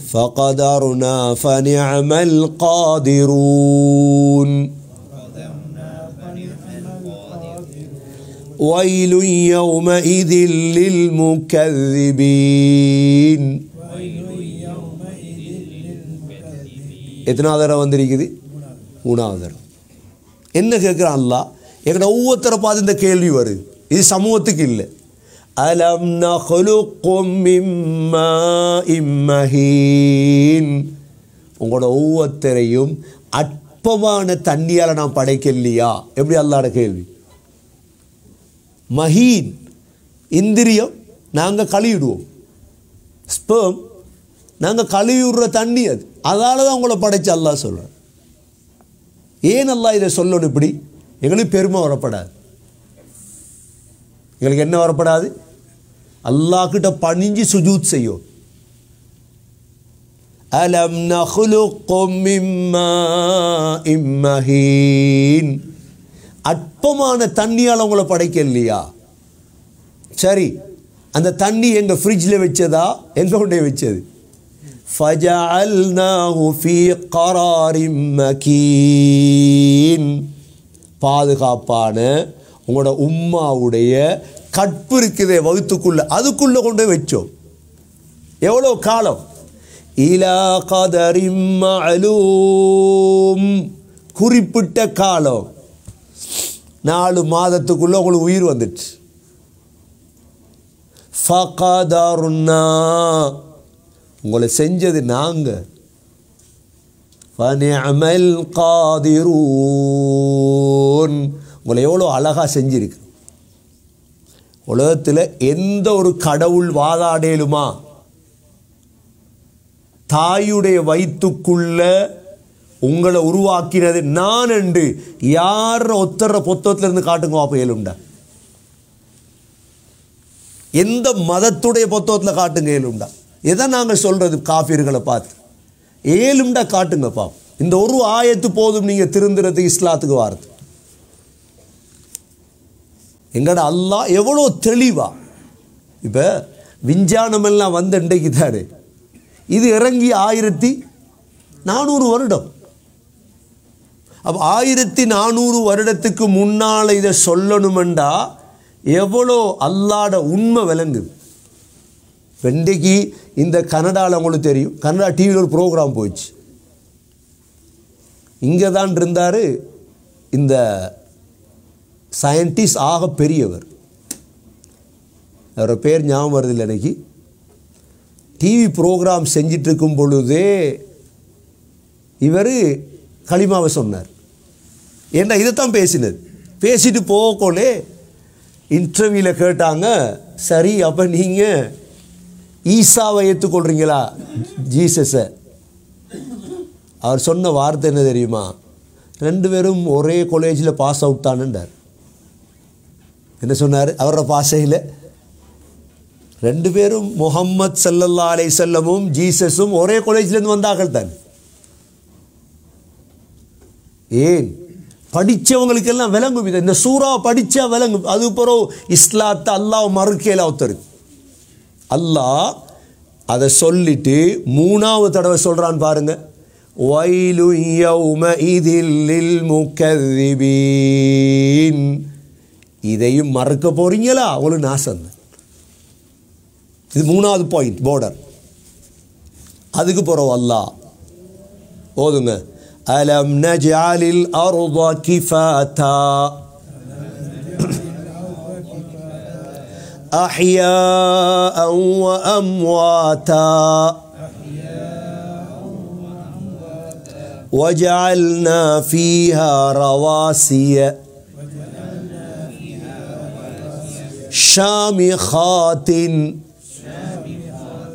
فقدرنا فنعم القادرون ويل يومئذ للمكذبين. எத்தனாவது தடவை வந்திருக்குது? மூணாவது தடவை. என்ன கேட்குறான் அல்லாஹ்? எங்கட ஒவ்வொருத்தரை பார்த்து இந்த கேள்வி வருது. இது சமூகத்துக்கு இல்லை. அலம் நஹ்லுக்கும் மின் மாஇம் மஹீன். உங்களோட ஒவ்வொருத்தரையும் அற்பமான தண்ணியால் நான் படைக்கலையா? எப்படி அல்லாஹ்வோட கேள்வி? மஹீன் இந்திரியம் நாங்கள் கழுவிடுவோம். ஸ்பெர்ம் நாங்கள் கழுவி விடுற தண்ணி அது. அதால் தான் உங்களை படைச்சு அல்லாஹ் சொல்கிறேன். ஏன் அல்லாஹ் இதை சொல்லணும்? இப்படி எங்களுக்கு பெருமை வரப்படாது. எங்களுக்கு என்ன வரப்படாது? அல்லாஹ் கிட்ட பணிஞ்சு சுஜூத் செய்யும். அலம் நஹ்லுக்கும் மின் மாஇம் மஹீன். அற்பமான தண்ணியால் உங்களை படைக்க இல்லையா? சரி, அந்த தண்ணி எங்கள் ஃப்ரிட்ஜில் வச்சதா எங்கே கொண்டே வச்சது? ஃபஜஅல்நாஹு ஃபீ கராரின் மக்கீன். பாதுகாப்பான உங்களோட உம்மாவுடைய கற்பு இருக்குதே வகுத்துக்குள்ளே, அதுக்குள்ளே கொண்டு வச்சோம். எவ்வளோ காலம்? இலா கதரின் மஅலூம். குறிப்பிட்ட காலம். 4 மாதத்துக்குள்ளே உங்களுக்கு உயிர் வந்துடுச்சு. ஃபகதர்னா, உங்களை செஞ்சது நாங்கள். ஃபனிஅமல் காதிரூன். உங்களை எவ்வளோ அழகாக செஞ்சிருக்கு. உலகத்தில் எந்த ஒரு கடவுள் வாதாடேலுமா? தாயுடைய வயிற்றுக்குள்ள உங்களை உருவாக்கினது நான் என்று யார் ஒத்தர புத்தகத்திலிருந்து காட்டுங்க அப்போ ஏழுண்டா? எந்த மதத்துடைய புத்தகத்தில் காட்டுங்க ஏழுண்டா? எதை நாங்கள் சொல்றது காஃபிர்களை பார்த்து? ஏழுண்டா காட்டுங்க பாப்போம். இந்த ஒரு ஆயத்து போதும் நீங்கள் திருந்துறதுக்கு, இஸ்லாத்துக்கு வாரது. எங்கட அல்லாஹ் எவ்வளோ தெளிவா. இப்போ விஞ்ஞானமெல்லாம் வந்து இன்றைக்கு தாரு இது இறங்கி 1400 வருடம். அப்போ 1400 வருடத்துக்கு முன்னால் இதை சொல்லணுமெண்டா எவ்வளோ அல்லாட உண்மை விளங்குது. இன்றைக்கு இந்த கனடாவில் உங்களுக்கு தெரியும், கனடா டிவியில் ஒரு ப்ரோக்ராம் போயிடுச்சு. இங்கே தான் இருந்தார் இந்த சயின்டிஸ்ட், ஆக பெரியவர். அவரோட பேர் ஞாபகம் வருதில்லை எனக்கு. டிவி ப்ரோக்ராம் செஞ்சிட்ருக்கும் பொழுதே இவர் களிமாவை சொன்னார். ஏன்னா இதைத்தான் பேசினது. பேசிட்டு போகக்கோலே இன்டர்வியூவில் கேட்டாங்க, சரி அப்போ நீங்கள் ஈசாவை ஏற்றுக்கொள்கிறீங்களா, ஜீசஸை? அவர் சொன்ன வார்த்தை என்ன தெரியுமா? 2 பேரும் ஒரே காலேஜில் பாஸ் அவுட் தானுன்றார். என்ன சொன்னார்? அவரோட பாஷையில் 2 பேரும் முஹம்மத் ஸல்லல்லாஹு அலைஹி வஸல்லமும் ஜீசஸும் ஒரே காலேஜிலேருந்து வந்தார்கள் தான். ஏன்? படித்தவங்களுக்கெல்லாம் விளங்கும். இந்த சூறா படித்தா விளங்கும். அது பிறகு இஸ்லாத்தை அல்லாஹ் மறுக்கையில் ஒருத்தருக்கு அல்லாஹ் அதை சொல்லிட்டு 3வது தடவை சொல்கிறான் பாருங்க. வயலு யௌமஇதில் லில் முகذிபீன். இதையும் மறக்க போறீங்களா? உங்களுக்கு நாசம். இது 3வது பாயிண்ட், பார்டர். அதுக்கு பிறகு அல்லாஹ் ஓதுங்க. அலம் நஜ்அலில் அர்த கிஃபாதா அஹ்யாஅன் வ அம்வாதா وجعلنا فيها رواسي شامخات